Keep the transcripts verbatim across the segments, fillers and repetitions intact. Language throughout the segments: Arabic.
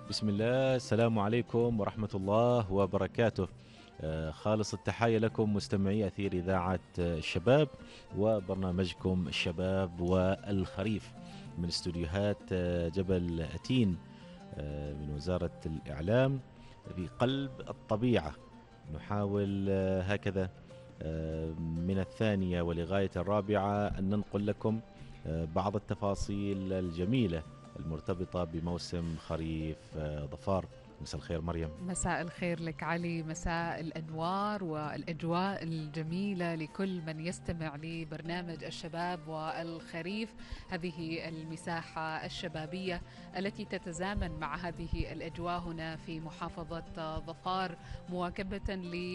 بسم الله، السلام عليكم ورحمة الله وبركاته. آه، خالص التحية لكم مستمعي أثير إذاعة آه، الشباب وبرنامجكم الشباب والخريف من استوديوهات آه، جبل أتين آه، من وزارة الإعلام في قلب الطبيعة. نحاول آه، هكذا آه، من الثانية ولغاية الرابعة أن ننقل لكم آه، بعض التفاصيل الجميلة المرتبطة بموسم خريف آه، ظفار. مساء الخير مريم. مساء الخير لك علي، مساء الأنوار والأجواء الجميلة لكل من يستمع لبرنامج الشباب والخريف. هذه المساحة الشبابية التي تتزامن مع هذه الأجواء هنا في محافظة ظفار، مواكبة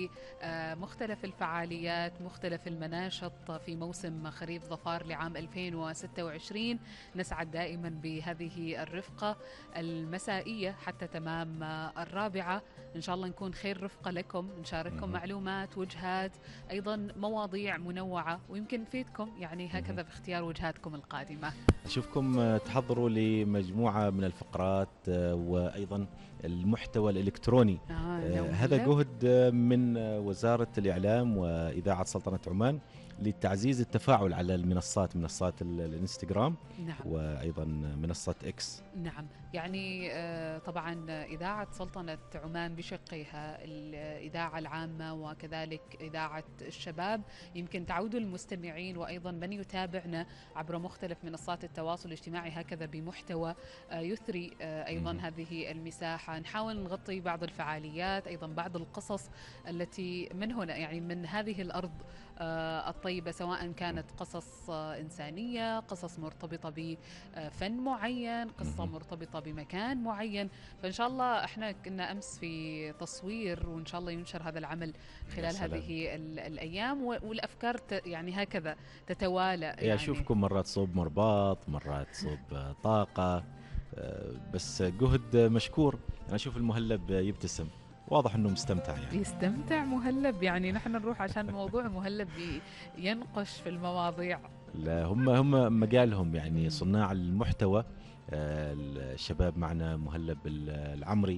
لمختلف الفعاليات، مختلف المناشط في موسم خريف ظفار لعام ألفين وستة وعشرين. نسعد دائما بهذه الرفقة المسائية حتى تمام الرابعة. إن شاء الله نكون خير رفقة لكم، نشارككم مهم. معلومات، وجهات، أيضا مواضيع منوعة، ويمكن نفيدكم يعني هكذا مهم. في اختيار وجهاتكم القادمة. أشوفكم آه، تحضروا لمجموعة من الفقرات آه، وأيضا المحتوى الإلكتروني. آه لو آه، هذا مهلب. جهد آه، من آه، وزارة الإعلام وإذاعة سلطنة عمان لتعزيز التفاعل على المنصات، منصات ال- الانستغرام نعم. وأيضا منصة إكس. نعم، يعني آه، طبعا إذاعة سلطنة عمان بشقيها الإذاعة العامة وكذلك إذاعة الشباب، يمكن تعود المستمعين وأيضا من يتابعنا عبر مختلف منصات التواصل الاجتماعي هكذا بمحتوى آه، يثري آه، أيضا مهم. هذه المساحة. نحاول نغطي بعض الفعاليات، أيضا بعض القصص التي من هنا يعني من هذه الأرض آه، الطيبة، سواء كانت قصص آه، إنسانية، قصص مرتبطة بفن معين، قصة مهم. مرتبطة بمكان معين. فإن شاء الله احنا كنا أمس في تصوير، وإن شاء الله ينشر هذا العمل يا خلال سلام. هذه ال- الأيام، و- والأفكار ت- يعني هكذا تتوالى إيه، يعني. أشوفكم مرات صوب مرباط، مرات صوب آه، طاقة. آه، بس جهد مشكور. أنا أشوف المهلب يبتسم، واضح أنه مستمتع يعني. يستمتع مهلب، يعني نحن نروح عشان موضوع مهلب ي- ينقش في المواضيع. لا، هم هم مجالهم يعني مم. صناع المحتوى. آه، الشباب معنا مهلب العمري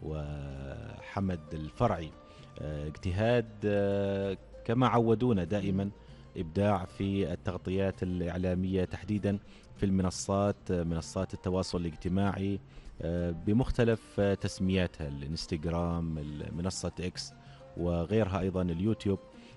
وحمد الفرعي. آه، اجتهاد آه، كما عودونا مم. دائما، إبداع في التغطيات الإعلامية تحديدا في المنصات، آه، منصات التواصل الاجتماعي آه، بمختلف آه، تسمياتها، الانستغرام، منصة إكس وغيرها، أيضا اليوتيوب.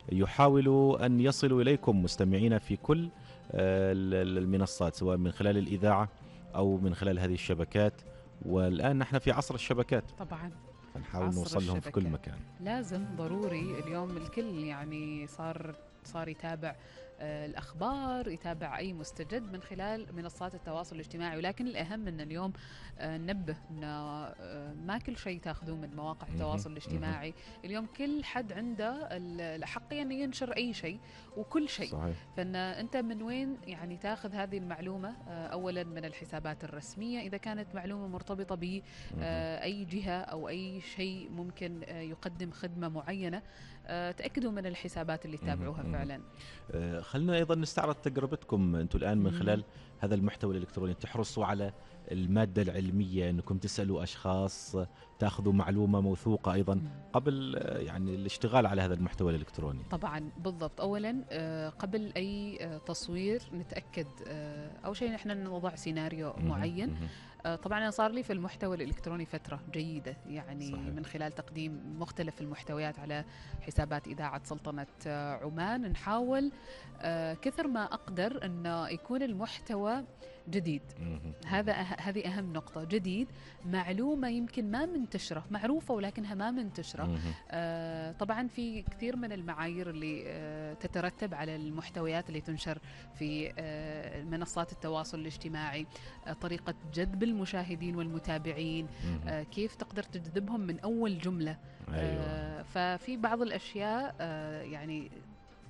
يحاولوا أن يصلوا إليكم مستمعين في كل آه، المنصات، سواء من خلال الإذاعة أو من خلال هذه الشبكات. والآن نحن في عصر الشبكات، طبعا. فنحاول عصر نوصل لهم في كل الشبكات مكان. لازم ضروري. اليوم الكل يعني صار صار يتابع آه، الأخبار، يتابع أي مستجد من خلال منصات التواصل الاجتماعي، ولكن الأهم أن اليوم آه، ننبه أن آه، ما كل شيء تاخذوه من مواقع مهم. التواصل مهم. الاجتماعي. اليوم كل حد عنده ال- الأحقية أن ينشر أي شيء وكل شيء. صحيح. فان انت من وين يعني تاخذ هذه المعلومه؟ آه، اولا من الحسابات الرسميه، اذا كانت معلومه مرتبطه مهم. بأي جهه او اي شيء ممكن آه، يقدم خدمه معينه، آه، تاكدوا من الحسابات اللي مهم. تتابعوها مهم. فعلا. آه، خلينا أيضا نستعرض تجربتكم أنتم الآن من مم. خلال هذا المحتوى الإلكتروني. تحرصوا على المادة العلمية، أنكم تسألوا أشخاص، تأخذوا معلومة موثوقة أيضا مم. قبل آه، يعني الاشتغال على هذا المحتوى الإلكتروني. طبعا بالضبط. اولا آه، قبل اي آه، تصوير نتاكد آه، اول شيء نحن نوضع سيناريو مهم. معين. مهم. آه، طبعا أنا صار لي في المحتوى الإلكتروني فترة جيدة، يعني صحيح. من خلال تقديم مختلف المحتويات على حسابات إذاعة سلطنة آه، عمان. نحاول آه، كثر ما أقدر أن يكون المحتوى جديد. مهم. هذا أه... هذه أهم نقطة. جديد، معلومة يمكن ما منتشرة، معروفة ولكنها ما منتشرة. مهم. آه طبعا في كثير من المعايير اللي آه تترتب على المحتويات اللي تنشر في آه منصات التواصل الاجتماعي، آه طريقة جذب المشاهدين والمتابعين، مهم. آه كيف تقدر تجذبهم من أول جملة. أيوة. آه ففي بعض الأشياء آه يعني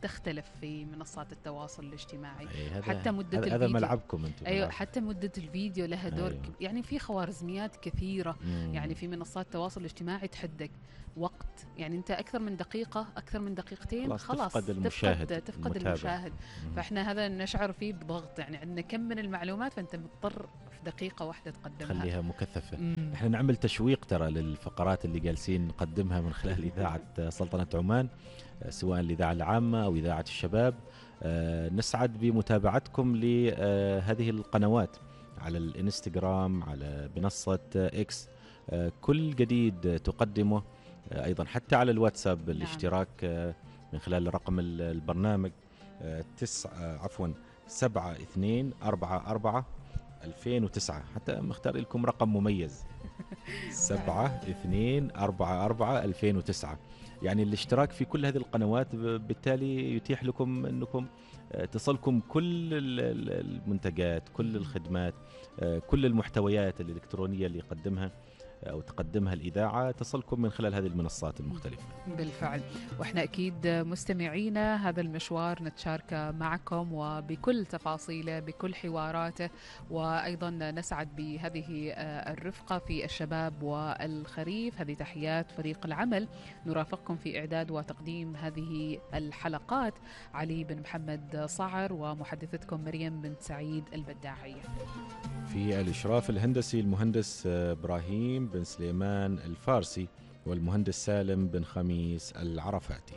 تختلف في منصات التواصل الاجتماعي. أي حتى مدة هذا الفيديو، ملعبكم انتم. ايوه حتى مدة الفيديو لها دور. أيوة. يعني في خوارزميات كثيرة. مم. يعني في منصات التواصل الاجتماعي تحدك وقت، يعني انت اكثر من دقيقة اكثر من دقيقتين خلاص خلاص تفقد المشاهد، تفقد, تفقد المتابع. المشاهد. مم. فاحنا هذا نشعر فيه بضغط، يعني عندنا كم من المعلومات فانت مضطر في دقيقة واحدة تقدمها. خليها مكثفة. مم. احنا نعمل تشويق ترى للفقرات اللي جالسين نقدمها من خلال إذاعة سلطنة عمان، سواء الإذاعة العامة أو إذاعة الشباب. آه، نسعد بمتابعتكم لهذه القنوات على الانستغرام، على منصة إكس. آه، كل جديد تقدمه، آه، أيضا حتى على الواتساب. نعم. الاشتراك آه، من خلال رقم ال- البرنامج آه، تسعة آه، عفوا سبعة اثنين أربعة أربعة ألفين وتسعة. حتى مختار لكم رقم مميز سبعة اثنين أربعة أربعة ألفين وتسعة. يعني الاشتراك في كل هذه القنوات ب- بالتالي يتيح لكم أنكم آه، تصلكم كل ال- ال- المنتجات، كل الخدمات، آه، كل المحتويات الإلكترونية اللي يقدمها أو تقدمها الإذاعة تصلكم من خلال هذه المنصات المختلفة. بالفعل، واحنا اكيد مستمعينا هذا المشوار نتشاركه معكم وبكل تفاصيله بكل حواراته، وايضا نسعد بهذه آه، الرفقه في الشباب والخريف. هذه تحيات فريق العمل، نرافقكم في اعداد وتقديم هذه الحلقات علي بن محمد صعر ومحدثتكم مريم بنت سعيد البداعيه. في الإشراف الهندسي المهندس آه، إبراهيم بن سليمان الفارسي، والمهندس سالم بن خميس العرفاتي.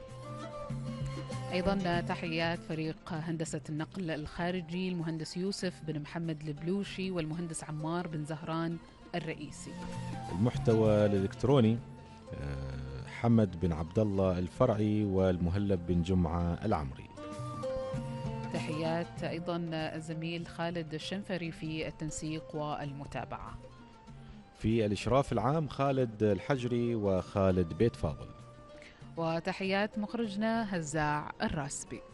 أيضا تحيات فريق هندسة النقل الخارجي، المهندس يوسف بن محمد البلوشي والمهندس عمار بن زهران الرئيسي. المحتوى الإلكتروني آه، حمد بن عبد الله الفرعي والمهلب بن جمعة العمري. تحيات أيضا الزميل خالد الشنفري في التنسيق والمتابعة. في الإشراف العام خالد الحجري وخالد بيت فاضل. وتحيات مخرجنا هزاع الراسبي.